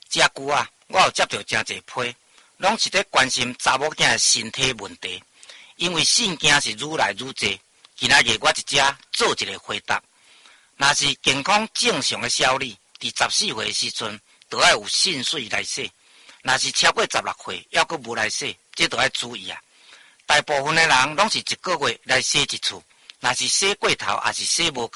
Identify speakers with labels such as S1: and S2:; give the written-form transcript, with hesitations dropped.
S1: 遮久啊，我有接到真侪批，拢是在关心查某囝的身体问题，因为性件是愈来愈侪。今仔日我一只做一个回答，若是健康正常的少女，伫14岁时阵，就要有性水来洗；若是超过16岁，还阁无来洗，这都要注意啊。大部分的人拢是1个月来洗一次，若是洗过头，也是洗无